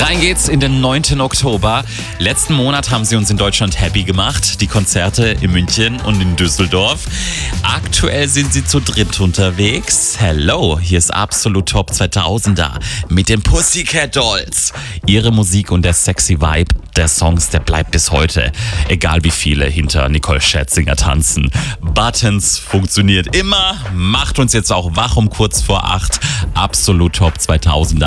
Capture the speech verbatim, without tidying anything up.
Rein geht's in den neunten Oktober. Letzten Monat haben sie uns in Deutschland happy gemacht. Die Konzerte in München und in Düsseldorf. Aktuell sind sie zu dritt unterwegs. Hello, hier ist Absolut Top zweitausender mit den Pussycat Dolls. Ihre Musik und der sexy Vibe der Songs, der bleibt bis heute. Egal wie viele hinter Nicole Scherzinger tanzen. Buttons funktioniert immer. Macht uns jetzt auch wach um kurz vor acht. Absolut Top zweitausender.